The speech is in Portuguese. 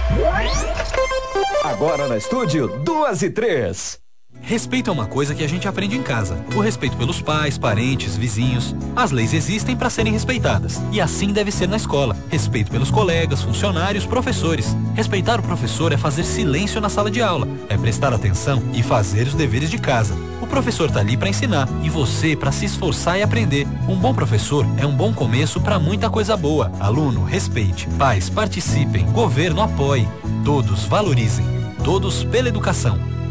Agora no estúdio, 2 e 3. Respeito é uma coisa que a gente aprende em casa. O respeito pelos pais, parentes, vizinhos. As leis existem para serem respeitadas. E assim deve ser na escola. Respeito pelos colegas, funcionários, professores. Respeitar o professor é fazer silêncio na sala de aula. É prestar atenção e fazer os deveres de casa. O professor tá ali para ensinar e você para se esforçar e aprender. Um bom professor é um bom começo para muita coisa boa. Aluno, respeite. Pais, participem. Governo, apoie. Todos valorizem. Todos pela educação.